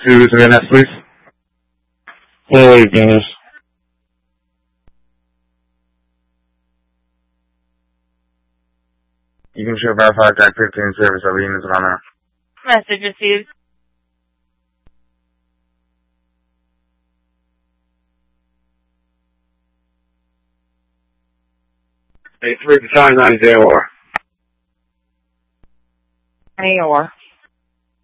to the net, please. Hey, Dennis. You can show verify Jack 15 service over units on there. Message received. Hey, 3 to 990 AOR. AOR.